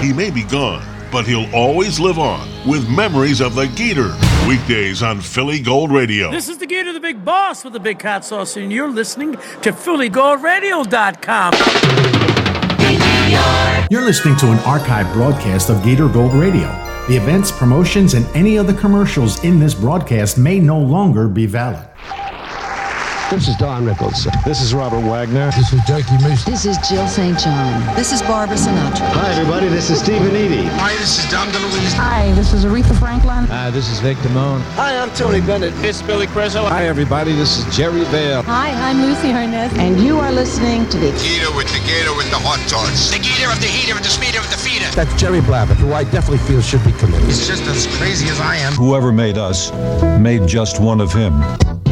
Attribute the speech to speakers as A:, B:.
A: He may be gone, but he'll always live on with memories of the Gator. Weekdays on Philly Gold Radio.
B: This is the Gator, the big boss with the big hot sauce, and you're listening to PhillyGoldRadio.com.
C: You're listening to an archive broadcast of Gator Gold Radio. The events, promotions, and any other commercials in this broadcast may no longer be valid.
D: This is Don Rickles. This is Robert Wagner.
E: This is Jackie Mason.
F: This is Jill St. John. This is Barbara Sinatra.
D: Hi, everybody. This is Stephen Eady.
G: Hi, this is Dom DeLuise.
H: Hi, this is Aretha Franklin.
I: Hi, this is Vic Damone.
J: Hi, I'm Tony Bennett.
K: This is Billy Crystal.
L: Hi, everybody. This is Jerry Vale.
M: Hi, I'm Lucy Hernandez.
F: And you are listening to the
G: Gator with the hot sauce. The Gator of the heater of the speeder of the feeder.
D: That's Jerry Blavat, who I definitely feel should be committed.
G: He's just as crazy as I am.
N: Whoever made us made just one of him.